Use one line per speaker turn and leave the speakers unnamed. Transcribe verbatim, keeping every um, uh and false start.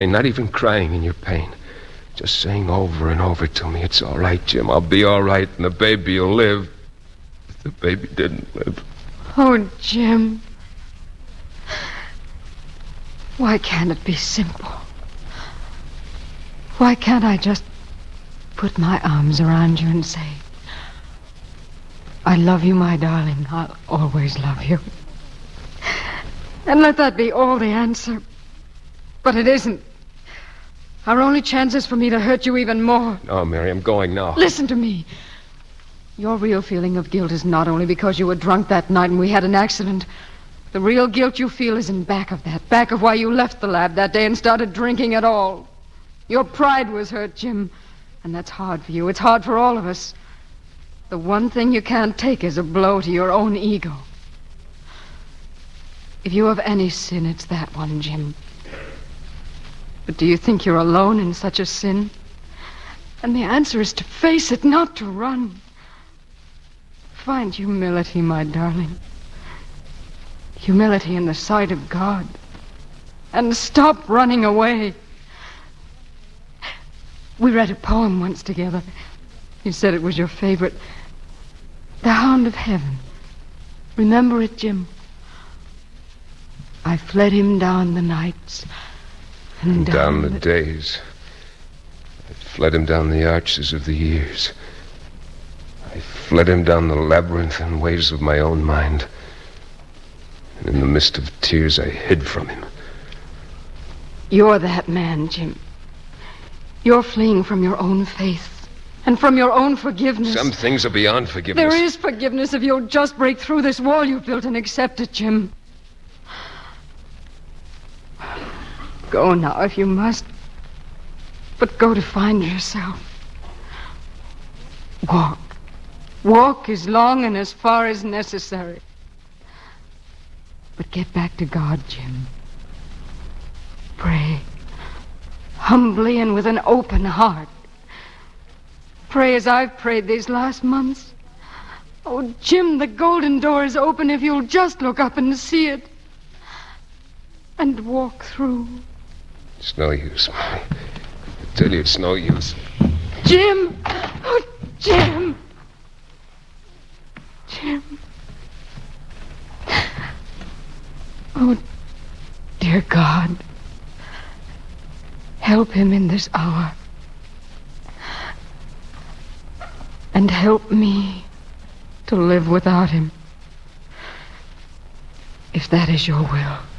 And not even crying in your pain. Just saying over and over to me, it's all right, Jim. I'll be all right, and the baby will live. But the baby didn't live.
Oh, Jim. Why can't it be simple? Why can't I just put my arms around you and say, I love you, my darling. I'll always love you. And let that be all the answer. But it isn't. Our only chance is for me to hurt you even more.
No, Mary, I'm going now.
Listen to me. Your real feeling of guilt is not only because you were drunk that night and we had an accident. The real guilt you feel is in back of that, back of why you left the lab that day and started drinking at all. Your pride was hurt, Jim. And that's hard for you. It's hard for all of us. The one thing you can't take is a blow to your own ego. If you have any sin, it's that one, Jim. But do you think you're alone in such a sin? And the answer is to face it, not to run. Find humility, my darling. Humility in the sight of God. And stop running away. We read a poem once together. You said it was your favorite. The Hound of Heaven. Remember it, Jim? I fled him down the nights and down,
down the,
the
days. I fled him down the arches of the years. I fled him down the labyrinth and ways of my own mind. And in the mist of tears, I hid from him.
You're that man, Jim. You're fleeing from your own faith and from your own forgiveness.
Some things are beyond forgiveness.
There is forgiveness if you'll just break through this wall you built and accept it, Jim. Go now if you must. But go to find yourself. Walk. Walk as long and as far as necessary. But get back to God, Jim. Pray. Humbly and with an open heart. Pray as I've prayed these last months. Oh, Jim, the golden door is open if you'll just look up and see it. And walk through.
It's no use, Mary. I tell you, it's no use.
Jim! Oh, Jim! Jim. Oh, dear God. Help him in this hour. And help me to live without him. If that is your will.